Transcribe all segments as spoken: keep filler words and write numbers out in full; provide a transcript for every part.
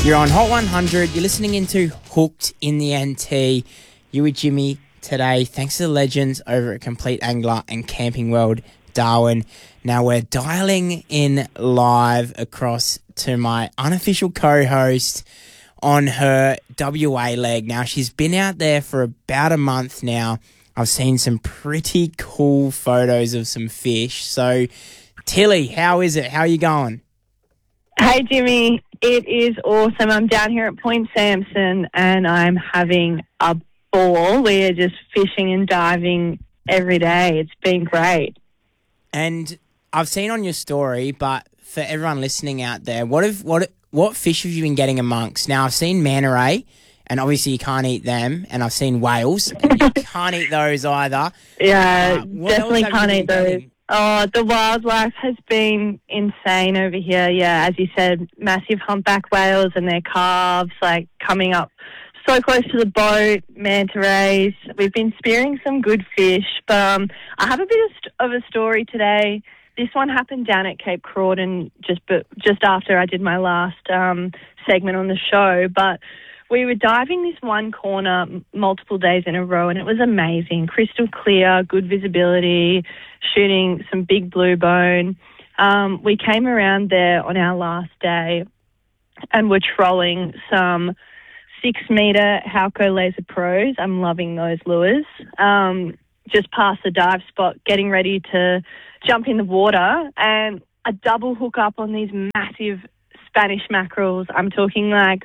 You're on Hot one hundred. You're listening into Hooked in the N T. You with Jimmy today. Thanks to the legends over at Complete Angler and Camping World Darwin. Now we're dialing in live across to my unofficial co-host on her W A leg. Now she's been out there for about a month now. I've seen some pretty cool photos of some fish. So Tilly, how is it? How are you going? Hey, Jimmy. It is awesome. I'm down here at Point Sampson and I'm having a ball. We are just fishing and diving every day. It's been great. And I've seen on your story, but for everyone listening out there, what have what what fish have you been getting amongst? Now, I've seen manta ray, and obviously you can't eat them, and I've seen whales, and you can't eat those either. Yeah, uh, definitely can't eat those. Getting? Oh, the wildlife has been insane over here. Yeah, as you said, massive humpback whales and their calves, like, coming up so close to the boat, manta rays. We've been spearing some good fish, but um, I have a bit of, st- of a story today. This one happened down at Cape Crowdon just but just after I did my last um, segment on the show, but we were diving this one corner m- multiple days in a row, and it was amazing. Crystal clear, good visibility, shooting some big blue bone. Um, we came around there on our last day and we're trolling some six-metre Halco Laser Pros. I'm loving those lures. Um, just past the dive spot, getting ready to jump in the water, and a double hook up on these massive Spanish mackerels. I'm talking like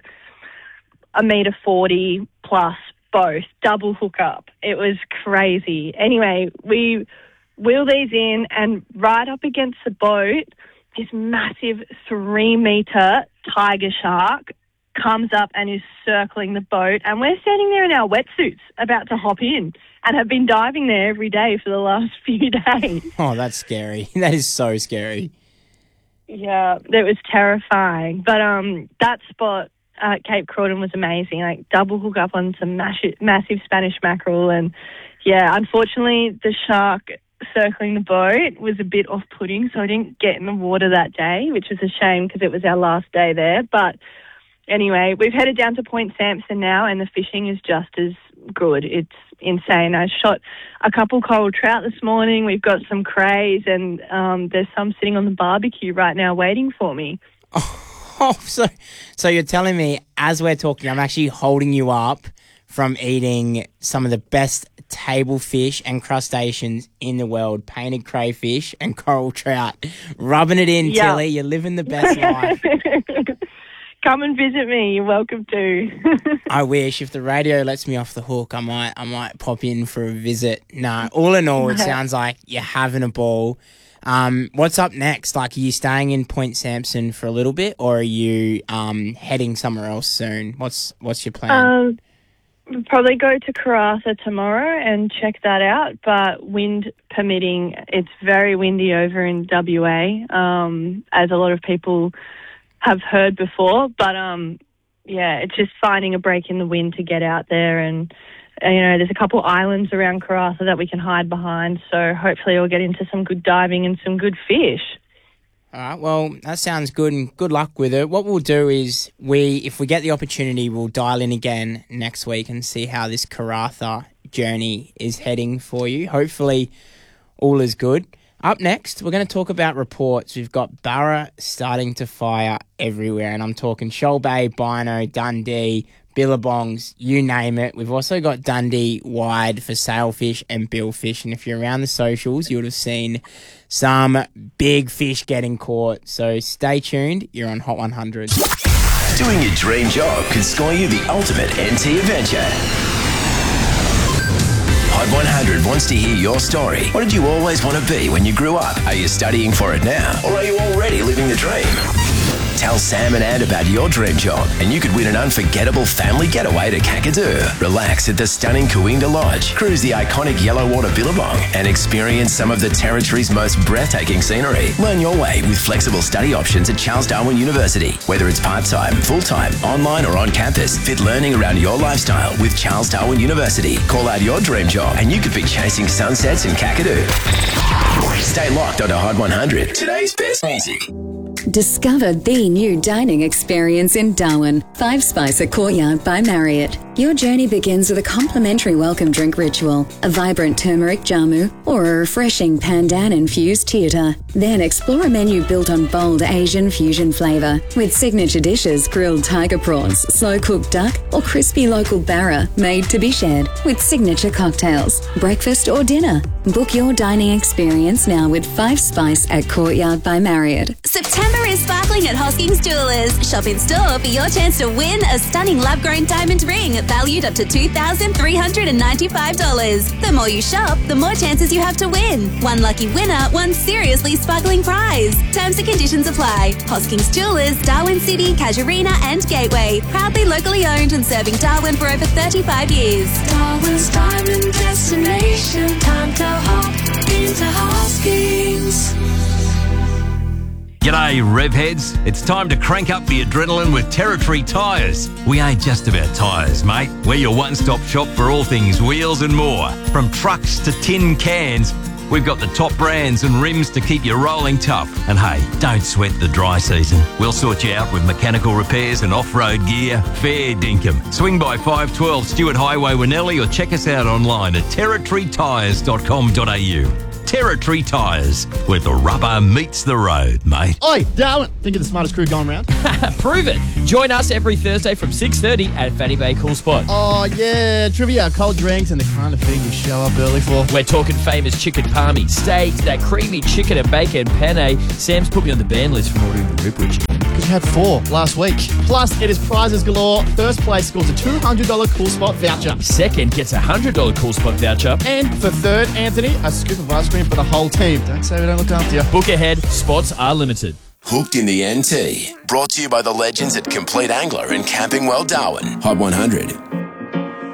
a metre forty plus, both double hook up. It was crazy. Anyway, we wheel these in, and right up against the boat, this massive three metre tiger shark comes up and is circling the boat, and we're standing there in our wetsuits about to hop in and have been diving there every day for the last few days. Oh, that's scary. That is so scary. Yeah, it was terrifying. But um, that spot at Cape Crowdon was amazing, like double hook up on some massive, massive Spanish mackerel. And, yeah, unfortunately the shark circling the boat was a bit off-putting, so I didn't get in the water that day, which was a shame because it was our last day there. But anyway, we've headed down to Point Sampson now, and the fishing is just as good. It's insane. I shot a couple coral trout this morning. We've got some crays, and um, there's some sitting on the barbecue right now waiting for me. Oh, so so you're telling me as we're talking, I'm actually holding you up from eating some of the best table fish and crustaceans in the world, painted crayfish and coral trout. Rubbing it in, Yep. Tilly. You're living the best life. Come and visit me. You're welcome to. I wish. If the radio lets me off the hook, I might I might pop in for a visit. No, all in all, it sounds like you're having a ball. Um, what's up next? Like, are you staying in Point Sampson for a little bit, or are you um, heading somewhere else soon? What's what's your plan? Um, we'll probably go to Karratha tomorrow and check that out, but wind permitting, it's very windy over in W A, um, as a lot of people have heard before. But, um, yeah, it's just finding a break in the wind to get out there, and you know, there's a couple islands around Karratha that we can hide behind, so hopefully we'll get into some good diving and some good fish. All right, well, that sounds good, and good luck with it. What we'll do is, we, if we get the opportunity, we'll dial in again next week and see how this Karratha journey is heading for you. Hopefully all is good. Up next, we're going to talk about reports. We've got Barra starting to fire everywhere, and I'm talking Shoal Bay, Bino, Dundee, Billabongs, you name it. We've also got Dundee wide for sailfish and billfish, and if you're around the socials, you would have seen some big fish getting caught. So stay tuned. You're on Hot one hundred. Doing your dream job could score you the ultimate N T adventure. Hot one hundred wants to hear your story. What did you always want to be when you grew up? Are you studying for it now, or are you already living the dream? Tell Sam and Ann about your dream job, and you could win an unforgettable family getaway to Kakadu. Relax at the stunning Kooinda Lodge, cruise the iconic yellow water Billabong, and experience some of the territory's most breathtaking scenery. Learn your way with flexible study options at Charles Darwin University. Whether it's part-time, full-time, online or on campus, fit learning around your lifestyle with Charles Darwin University. Call out your dream job, and you could be chasing sunsets in Kakadu. Stay locked onto Hot one hundred. Today's best music. Discover the new dining experience in Darwin. Five Spice at Courtyard by Marriott. Your journey begins with a complimentary welcome drink ritual, a vibrant turmeric jamu, or a refreshing pandan-infused teota. Then explore a menu built on bold Asian fusion flavour, with signature dishes grilled tiger prawns, slow-cooked duck, or crispy local barra made to be shared, with signature cocktails, breakfast or dinner. Book your dining experience now with Five Spice at Courtyard by Marriott. September is sparkling at Hoskings Jewelers. Shop in store for your chance to win a stunning lab-grown diamond ring valued up to two thousand three hundred ninety-five dollars. The more you shop, the more chances you have to win. One lucky winner, one seriously sparkling prize. Terms and conditions apply. Hoskings Jewelers, Darwin City, Casuarina and Gateway. Proudly locally owned and serving Darwin for over thirty-five years. Darwin's diamond destination. Time to hop into Hoskings. G'day, rev heads. It's time to crank up the adrenaline with Territory Tyres. We ain't just about tyres, mate. We're your one-stop shop for all things wheels and more. From trucks to tin cans, we've got the top brands and rims to keep you rolling tough. And hey, don't sweat the dry season. We'll sort you out with mechanical repairs and off-road gear. Fair dinkum. Swing by five twelve Stewart Highway, Winnelly, or check us out online at territory tyres dot com dot a u. Territory Tyres, where the rubber meets the road, mate. Oi, Darwin, think of the smartest crew going round. Prove it. Join us every Thursday from six thirty at Fanny Bay Cool Spot. Oh, yeah, trivia, cold drinks, and the kind of thing you show up early for. We're talking famous chicken palmy, steaks, that creamy chicken and bacon penne. Sam's put me on the ban list from ordering the Ripwich. Because you had four last week. Plus, it is prizes galore. First place scores a two hundred dollars Cool Spot voucher. Second gets a one hundred dollars Cool Spot voucher. And for third, Anthony, a scoop of ice cream for the whole team. Don't say we don't look after you. Book ahead. Spots are limited. Hooked in the N T. Brought to you by the legends at Complete Angler in Camping World, Darwin. Hot one hundred.